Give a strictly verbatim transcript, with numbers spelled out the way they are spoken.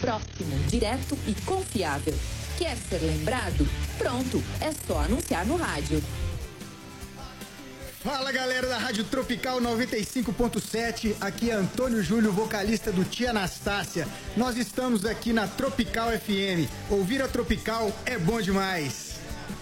próximo, direto e confiável. Quer ser lembrado? Pronto, é só anunciar no rádio. Fala galera da Rádio Tropical noventa e cinco ponto sete, aqui é Antônio Júlio, vocalista do Tia Anastácia. Nós estamos aqui na Tropical F M. Ouvir a Tropical é bom demais.